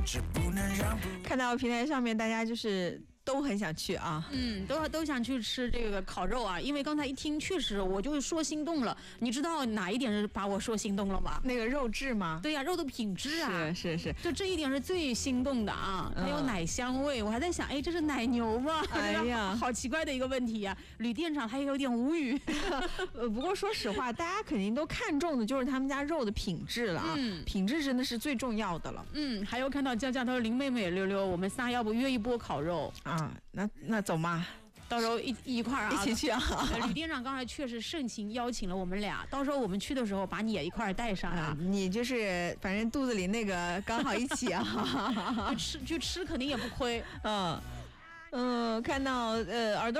看到平台上面大家就是都很想去啊， 都想去吃这个烤肉啊，因为刚才一听，确实我就说心动了。你知道哪一点是把我说心动了吗？ 那个肉质吗？ 对呀，肉的品质啊， 是， 就这一点是最心动的啊。它有奶香味，我还在想，哎，这是奶牛吗？ 哎呀， 好奇怪的一个问题呀。旅店长还有点无语。 不过说实话，大家肯定都看重的就是他们家肉的品质了啊，品质真的是最重要的了。 还有看到佳佳他说林妹妹溜溜，我们仨要不约一波烤肉啊？那走嘛。 到时候一块儿啊， 一起去啊！ 吕店长刚才确实盛情邀请了我们俩，到时候我们去的时候把你也一块儿带上啊。 你就是反正肚子里那个刚好一起啊， 去吃肯定也不亏。 看到耳朵。